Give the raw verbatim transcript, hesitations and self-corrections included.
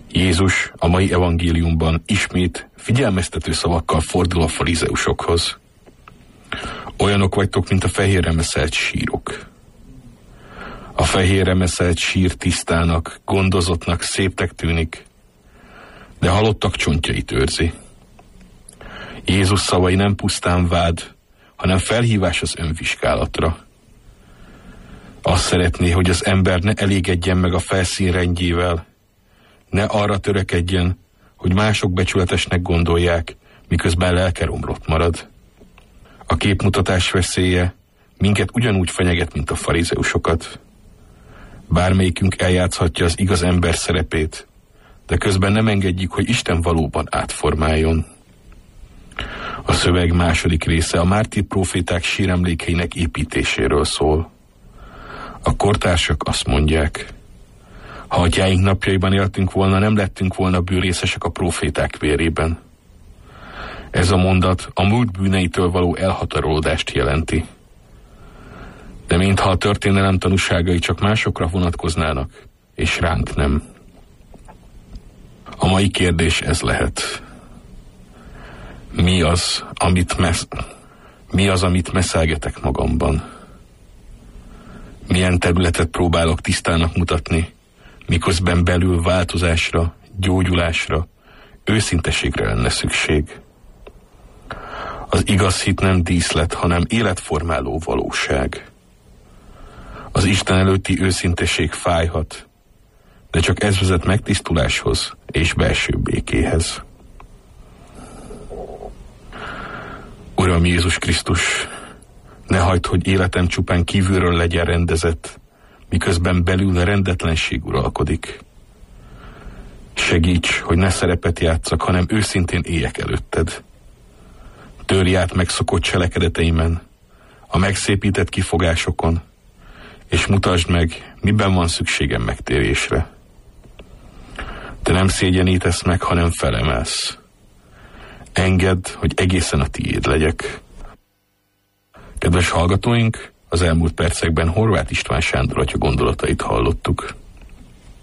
Jézus a mai evangéliumban ismét figyelmeztető szavakkal fordul a farizeusokhoz. Olyanok vagytok, mint a fehérre meszelt sírok. A fehérre meszelt sír tisztának, gondozottnak, szépnek tűnik, de halottak csontjait őrzi. Jézus szavai nem pusztán vád, hanem felhívás az önvizsgálatra. Azt szeretné, hogy az ember ne elégedjen meg a felszín rendjével, ne arra törekedjen, hogy mások becsületesnek gondolják, miközben lelke romlott marad. A képmutatás veszélye minket ugyanúgy fenyeget, mint a farizeusokat. Bármelyikünk eljátszhatja az igaz ember szerepét, de közben nem engedjük, hogy Isten valóban átformáljon. A szöveg második része a mártír próféták síremlékeinek építéséről szól. A kortársak azt mondják: ha atyáink napjaiban éltünk volna, nem lettünk volna bűrészesek a próféták vérében. Ez a mondat a múlt bűneitől való elhatárolódást jelenti. De mintha a történelem tanúságai csak másokra vonatkoznának, és ránk nem. A mai kérdés ez lehet. Mi az, amit, mesz- mi az, amit meszelgetek magamban? Milyen területet próbálok tisztának mutatni, miközben belül változásra, gyógyulásra, őszinteségre lenne szükség? Az igaz hit nem díszlet, hanem életformáló valóság. Az Isten előtti őszinteség fájhat, de csak ez vezet megtisztuláshoz és belső békéhez. Uram Jézus Krisztus, ne hagyd, hogy életem csupán kívülről legyen rendezett, miközben belül a rendetlenség uralkodik. Segíts, hogy ne szerepet játsszak, hanem őszintén éljek előtted. Törj át megszokott cselekedeteimen, a megszépített kifogásokon, és mutasd meg, miben van szükségem megtérésre. Te nem szégyenítesz meg, hanem felemelsz. Engedd, hogy egészen a tiéd legyek. Kedves hallgatóink, az elmúlt percekben Horváth István Sándor atya gondolatait hallottuk.